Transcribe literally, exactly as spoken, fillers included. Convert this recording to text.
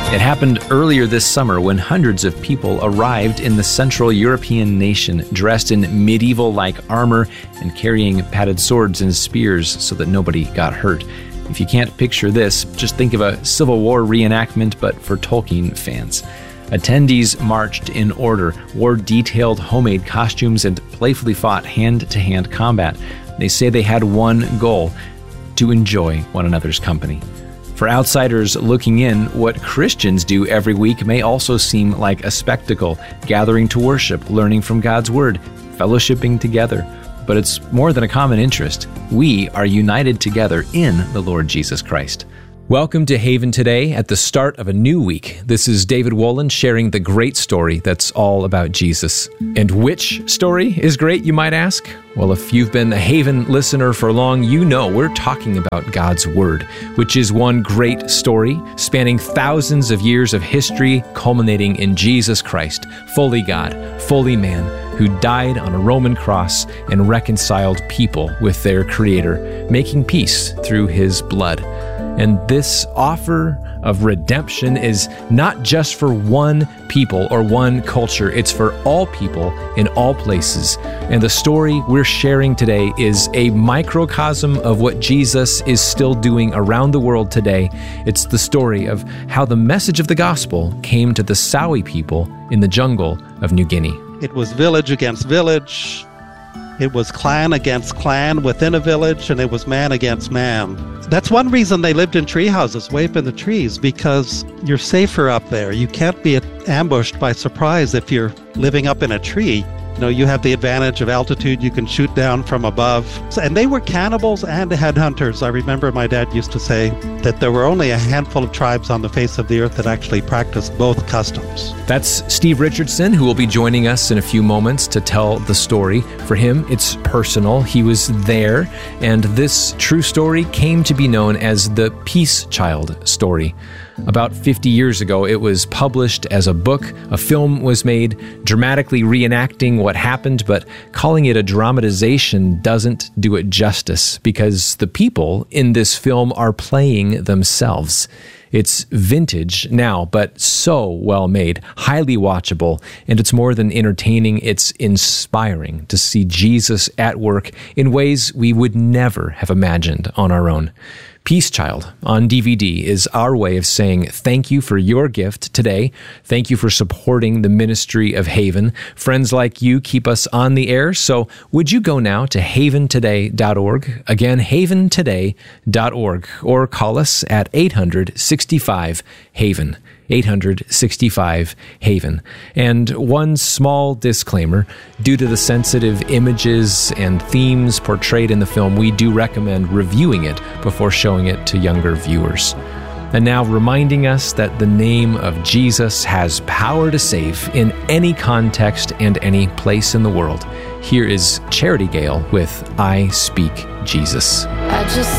It happened earlier this summer when hundreds of people arrived in the Central European nation dressed in medieval-like armor and carrying padded swords and spears so that nobody got hurt. If you can't picture this, just think of a Civil War reenactment, but for Tolkien fans. Attendees marched in order, wore detailed homemade costumes, and playfully fought hand-to-hand combat. They say they had one goal: to enjoy one another's company. For outsiders looking in, what Christians do every week may also seem like a spectacle, gathering to worship, learning from God's Word, fellowshipping together. But it's more than a common interest. We are united together in the Lord Jesus Christ. Welcome to Haven Today at the start of a new week. This is David Wolin sharing the great story that's all about Jesus. And which story is great, you might ask? Well, if you've been a Haven listener for long, you know we're talking about God's Word, which is one great story spanning thousands of years of history, culminating in Jesus Christ, fully God, fully man, who died on a Roman cross and reconciled people with their Creator, making peace through His blood. And this offer of redemption is not just for one people or one culture, it's for all people in all places. And the story we're sharing today is a microcosm of what Jesus is still doing around the world today. It's the story of how the message of the gospel came to the Sawi people in the jungle of New Guinea. It was village against village. It was clan against clan within a village, and it was man against man. That's one reason they lived in tree houses way up in the trees, because you're safer up there. You can't be ambushed by surprise if you're living up in a tree. You know, you have the advantage of altitude. You can shoot down from above. And they were cannibals and headhunters. I remember my dad used to say that there were only a handful of tribes on the face of the earth that actually practiced both customs. That's Steve Richardson, who will be joining us in a few moments to tell the story. For him, it's personal. He was there, and this true story came to be known as the Peace Child story. About fifty years ago, it was published as a book. A film was made, dramatically reenacting what happened, but calling it a dramatization doesn't do it justice, because the people in this film are playing themselves. It's vintage now, but so well made, highly watchable, and it's more than entertaining, it's inspiring to see Jesus at work in ways we would never have imagined on our own. Peace Child on D V D is our way of saying thank you for your gift today. Thank you for supporting the ministry of Haven. Friends like you keep us on the air, so would you go now to haven today dot org? Again, haven today dot org, or call us at eight hundred sixty-five HAVEN. eight hundred sixty-five HAVEN. And one small disclaimer, due to the sensitive images and themes portrayed in the film, we do recommend reviewing it before showing it to younger viewers. And now reminding us that the name of Jesus has power to save in any context and any place in the world. Here is Charity Gale with I Speak Jesus. I just